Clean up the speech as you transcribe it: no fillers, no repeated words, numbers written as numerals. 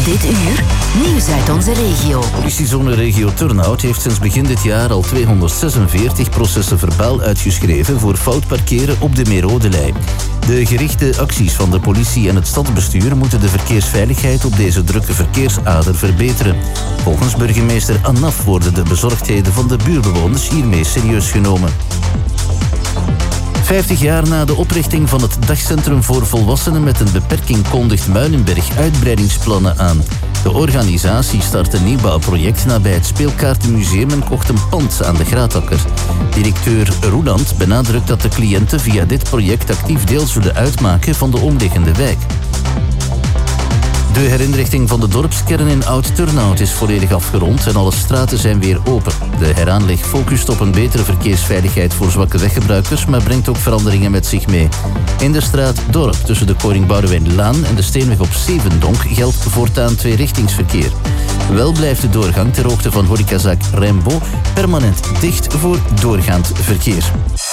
Dit uur, nieuws uit onze regio. Politiezone regio Turnhout heeft sinds begin dit jaar al 246 processen verbaal uitgeschreven voor fout parkeren op de Meerrodelei. De gerichte acties van de politie en het stadsbestuur moeten de verkeersveiligheid op deze drukke verkeersader verbeteren. Volgens burgemeester Annaf worden de bezorgdheden van de buurbewoners hiermee serieus genomen. 50 jaar na de oprichting van het dagcentrum voor volwassenen met een beperking kondigt Muilenberg uitbreidingsplannen aan. De organisatie start een nieuwbouwproject nabij het Speelkaartenmuseum en kocht een pand aan de Graatakker. Directeur Roeland benadrukt dat de cliënten via dit project actief deel zullen uitmaken van de omliggende wijk. De herinrichting van de dorpskern in Oud-Turnhout is volledig afgerond en alle straten zijn weer open. De heraanleg focust op een betere verkeersveiligheid voor zwakke weggebruikers, maar brengt ook veranderingen met zich mee. In de straat Dorp tussen de Koning Boudewijnlaan en de Steenweg op Sevendonk geldt voortaan tweerichtingsverkeer. Wel blijft de doorgang ter hoogte van horecazaak Rembo permanent dicht voor doorgaand verkeer.